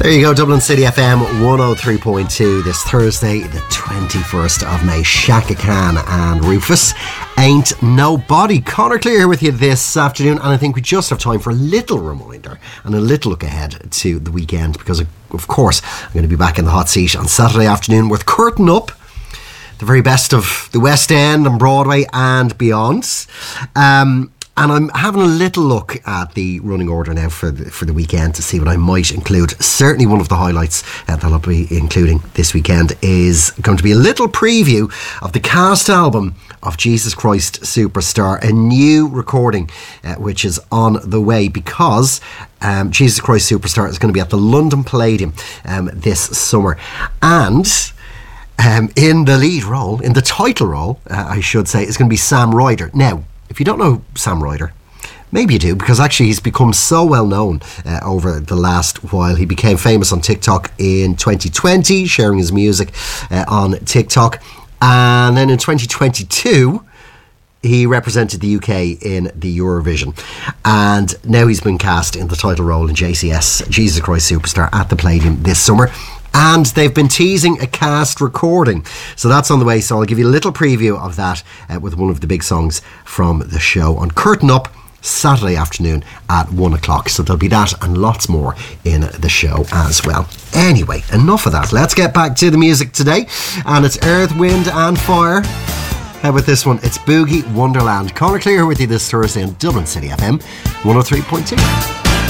There you go, Dublin City FM 103.2 this Thursday, the 21st of May. Shaka Khan and Rufus, Ain't Nobody. Conor Clear here with you this afternoon, and I think we just have time for a little reminder and a little look ahead to the weekend, because of course I'm going to be back in the hot seat on Saturday afternoon with Curtain Up, the very best of the West End and Broadway and beyond. And I'm having a little look at the running order now for the weekend to see what I might include. Certainly one of the highlights that I'll be including this weekend is going to be a little preview of the cast album of Jesus Christ Superstar, a new recording which is on the way, because Jesus Christ Superstar is going to be at the London Palladium this summer. And in the lead role, in the title role, I should say, is going to be Sam Ryder. Now, if you don't know Sam Ryder, maybe you do, because actually he's become so well known over the last while. He became famous on TikTok in 2020, sharing his music on TikTok. And then in 2022, he represented the UK in the Eurovision. And now he's been cast in the title role in JCS, Jesus Christ Superstar, at the Palladium this summer. And they've been teasing a cast recording. So that's on the way. So I'll give you a little preview of that with one of the big songs from the show on Curtain Up Saturday afternoon at 1 o'clock. So there'll be that and lots more in the show as well. Anyway, enough of that. Let's get back to the music today. And it's Earth, Wind and Fire. How about this one? It's Boogie Wonderland. Conor Clear with you this Thursday on Dublin City FM 103.2.